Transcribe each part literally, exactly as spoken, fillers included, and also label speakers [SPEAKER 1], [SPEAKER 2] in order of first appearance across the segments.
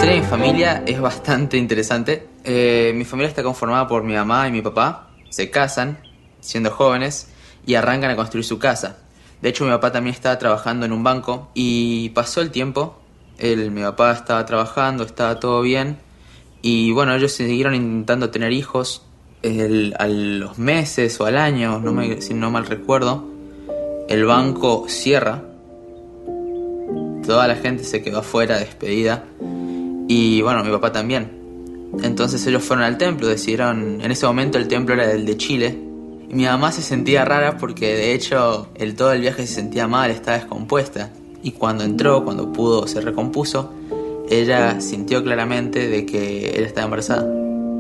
[SPEAKER 1] historia de mi familia es bastante interesante. Eh, mi familia está conformada por mi mamá y mi papá. Se casan siendo jóvenes y arrancan a construir su casa. De hecho, mi papá también estaba trabajando en un banco y pasó el tiempo. Él, mi papá estaba trabajando, estaba todo bien. Y bueno, ellos siguieron intentando tener hijos. El, a los meses o al año, no me, si no mal recuerdo, el banco cierra. Toda la gente se quedó afuera, despedida. Y bueno, mi papá también. Entonces ellos fueron al templo, decidieron... En ese momento el templo era el de Chile. Y mi mamá se sentía rara porque de hecho el, todo el viaje se sentía mal, estaba descompuesta. Y cuando entró, cuando pudo, se recompuso, ella sintió claramente de que ella estaba embarazada.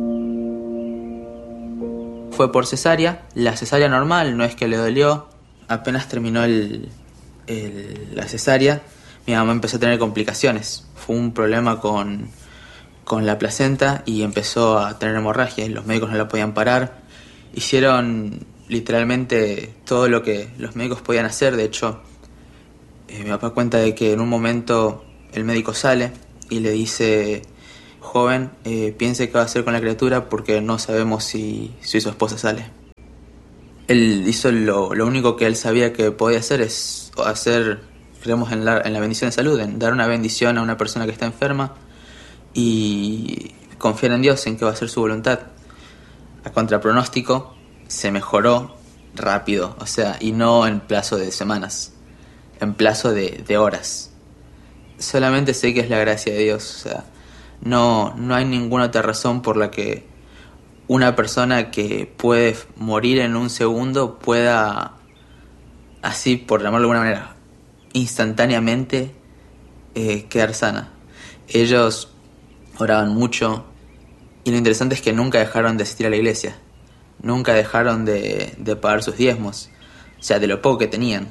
[SPEAKER 1] Fue por cesárea, la cesárea normal, no es que le dolió. Apenas terminó el, el, la cesárea, mi mamá empezó a tener complicaciones. Fue un problema con, con la placenta y empezó a tener hemorragia y los médicos no la podían parar. Hicieron literalmente todo lo que los médicos podían hacer. De hecho, eh, mi papá cuenta de que en un momento el médico sale y le dice: joven, eh, piense qué va a hacer con la criatura porque no sabemos si, si su esposa sale. Él hizo lo, lo único que él sabía que podía hacer, es hacer, creemos en la, en la bendición de salud, en dar una bendición a una persona que está enferma y confiar en Dios, en que va a ser su voluntad. A contrapronóstico, se mejoró rápido, o sea, y no en plazo de semanas, en plazo de, de horas. Solamente sé que es la gracia de Dios, o sea, no, no hay ninguna otra razón por la que una persona que puede morir en un segundo pueda, así por llamarlo de alguna manera, instantáneamente eh, quedar sana. Ellos oraban mucho y lo interesante es que nunca dejaron de asistir a la iglesia, nunca dejaron de, de pagar sus diezmos, o sea, de lo poco que tenían.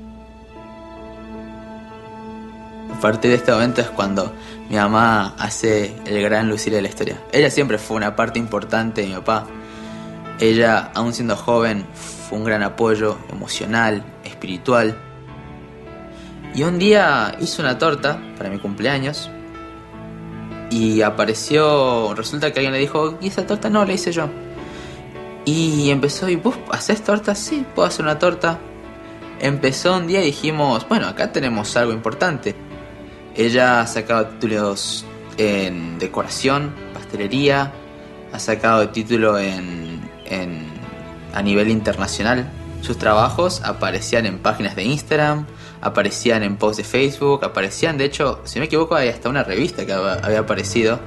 [SPEAKER 1] A partir de este momento es cuando mi mamá hace el gran lucir de la historia. Ella siempre fue una parte importante de mi papá. Ella, aún siendo joven, fue un gran apoyo emocional, espiritual. Y un día hizo una torta para mi cumpleaños y apareció, resulta que alguien le dijo: ¿y esa torta? No, la hice yo. Y empezó, ¿y vos hacés tortas? Sí, puedo hacer una torta. Empezó un día y dijimos: bueno, acá tenemos algo importante. Ella ha sacado títulos en decoración, pastelería, ha sacado título en, en, a nivel internacional. Sus trabajos aparecían en páginas de Instagram, aparecían en posts de Facebook, aparecían, de hecho, si no me equivoco, hay hasta una revista que había aparecido.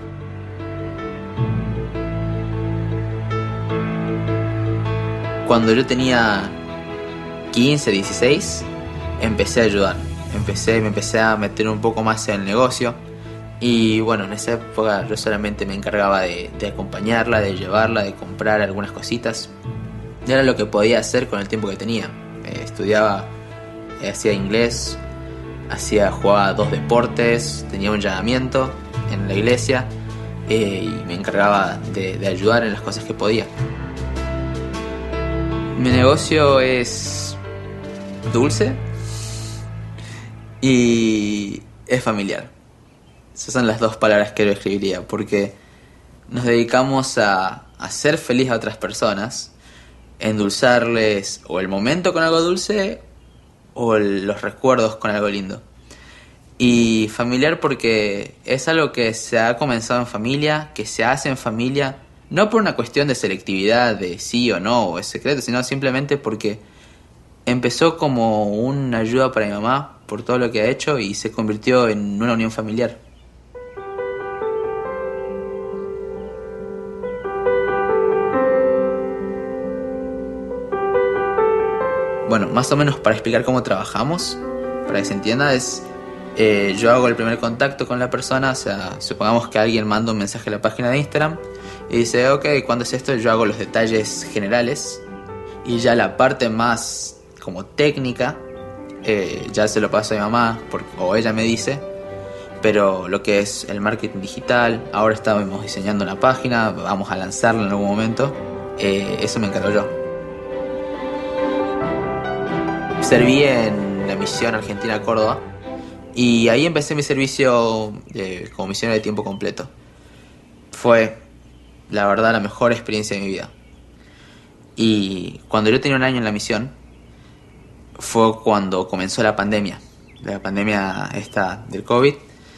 [SPEAKER 1] Cuando yo tenía quince, dieciséis, empecé a ayudar. Empecé, me empecé a meter un poco más en el negocio. Y bueno, en esa época yo solamente me encargaba de, de acompañarla, de llevarla, de comprar algunas cositas. Y era lo que podía hacer con el tiempo que tenía. Eh, estudiaba, eh, hacía inglés, hacía, jugaba dos deportes, tenía un llamamiento en la iglesia eh, y me encargaba de, de ayudar en las cosas que podía. Mi negocio es dulce y es familiar. Esas son las dos palabras que yo escribiría, porque nos dedicamos a hacer feliz a otras personas, endulzarles o el momento con algo dulce o el, los recuerdos con algo lindo. Y familiar porque es algo que se ha comenzado en familia, que se hace en familia, no por una cuestión de selectividad, de sí o no, o es secreto, sino simplemente porque empezó como una ayuda para mi mamá por todo lo que ha hecho y se convirtió en una unión familiar. Bueno, más o menos para explicar cómo trabajamos, para que se entienda, es eh, yo hago el primer contacto con la persona, o sea, supongamos que alguien manda un mensaje a la página de Instagram y dice: ok, ¿cuándo es esto? Yo hago los detalles generales y ya la parte más como técnica eh, ya se lo paso a mi mamá porque, o ella me dice, pero lo que es el marketing digital, ahora estamos diseñando una página, vamos a lanzarla en algún momento, eh, eso me encargo yo. Serví en la misión Argentina-Córdoba Y ahí empecé mi servicio de, como misionero de tiempo completo. Fue, la verdad, la mejor experiencia de mi vida. Y cuando yo tenía un año en la misión, fue cuando comenzó la pandemia. La pandemia esta del COVID.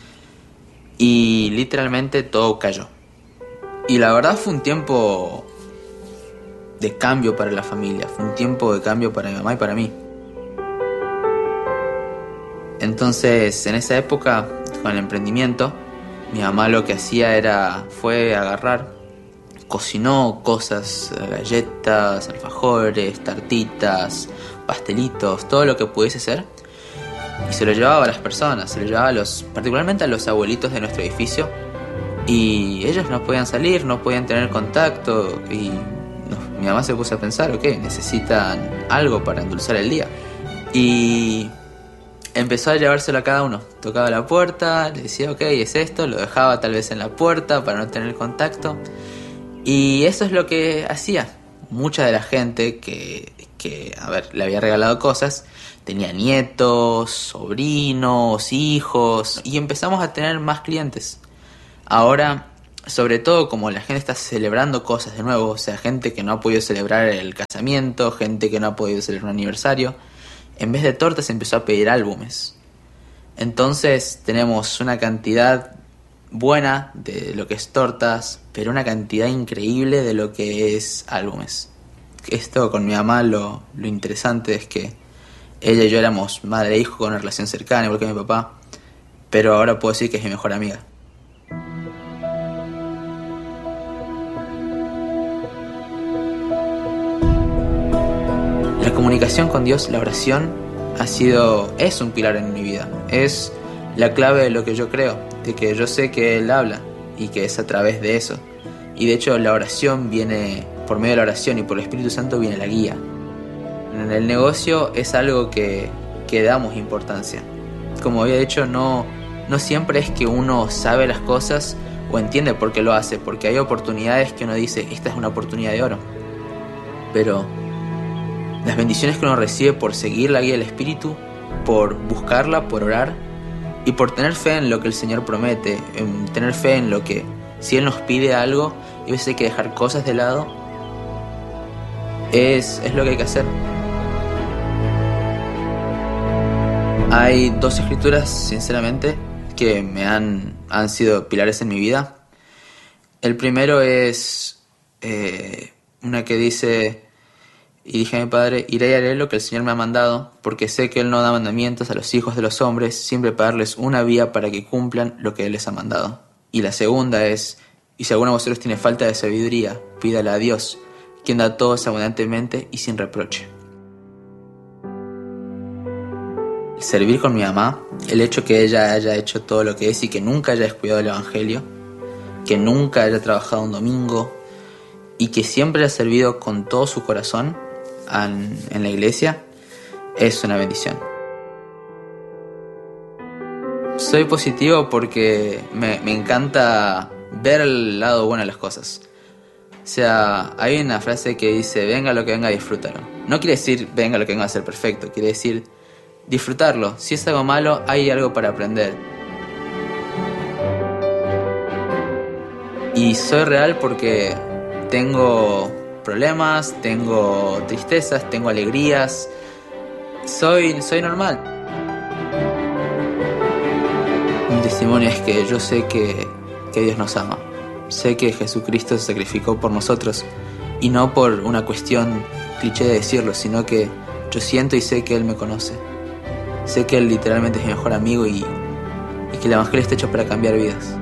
[SPEAKER 1] Y literalmente todo cayó. Y la verdad fue un tiempo de cambio para la familia. Fue un tiempo de cambio para mi mamá y para mí. Entonces, en esa época, con el emprendimiento, mi mamá lo que hacía era, fue agarrar, cocinó cosas, galletas, alfajores, tartitas, pastelitos, todo lo que pudiese ser, y se lo llevaba a las personas, se lo llevaba a los, particularmente a los abuelitos de nuestro edificio, y ellos no podían salir, no podían tener contacto, y no, mi mamá se puso a pensar, ok, necesitan algo para endulzar el día. Y empezó a llevárselo a cada uno. Tocaba la puerta, le decía, ok, es esto, lo dejaba tal vez en la puerta para no tener contacto. Y eso es lo que hacía. Mucha de la gente que, que, a ver, le había regalado cosas, tenía nietos, sobrinos, hijos, y empezamos a tener más clientes. Ahora, sobre todo como la gente está celebrando cosas de nuevo, o sea, gente que no ha podido celebrar el casamiento, gente que no ha podido celebrar un aniversario, en vez de tortas empezó a pedir álbumes. Entonces tenemos una cantidad buena de lo que es tortas, pero una cantidad increíble de lo que es álbumes. Esto con mi mamá, lo, lo interesante es que ella y yo éramos madre e hijo con una relación cercana, igual que mi papá, pero ahora puedo decir que es mi mejor amiga. La comunicación con Dios, la oración, ha sido, es un pilar en mi vida. Es la clave de lo que yo creo, de que yo sé que Él habla y que es a través de eso. Y de hecho la oración viene, por medio de la oración y por el Espíritu Santo viene la guía. En el negocio es algo que, que damos importancia. Como había dicho, no, no siempre es que uno sabe las cosas o entiende por qué lo hace, porque hay oportunidades que uno dice, esta es una oportunidad de oro. Pero las bendiciones que uno recibe por seguir la guía del Espíritu, por buscarla, por orar y por tener fe en lo que el Señor promete, en tener fe en lo que, si Él nos pide algo y a veces hay que dejar cosas de lado, es, es lo que hay que hacer. Hay dos escrituras, sinceramente, que me han, han sido pilares en mi vida. El primero es eh, una que dice: y dije a mi padre, iré y haré lo que el Señor me ha mandado, porque sé que Él no da mandamientos a los hijos de los hombres, sin prepararles una vía para que cumplan lo que Él les ha mandado. Y la segunda es, y si alguno de vosotros tiene falta de sabiduría, pídala a Dios, quien da a todos abundantemente y sin reproche. El servir con mi mamá, el hecho que ella haya hecho todo lo que es y que nunca haya descuidado el Evangelio, que nunca haya trabajado un domingo y que siempre haya servido con todo su corazón en, en la iglesia, es una bendición. Soy positivo porque me, me encanta ver el lado bueno de las cosas. O sea, hay una frase que dice, venga lo que venga, disfrútalo. No quiere decir venga lo que venga a ser perfecto, quiere decir disfrutarlo. Si es algo malo, hay algo para aprender. Y soy real porque tengo problemas, tengo tristezas, tengo alegrías. Soy, soy normal. Mi testimonio es que yo sé que, que Dios nos ama. Sé que Jesucristo se sacrificó por nosotros. Y no por una cuestión cliché de decirlo, sino que yo siento y sé que Él me conoce. Sé que Él literalmente es mi mejor amigo y, y que el Evangelio está hecho para cambiar vidas.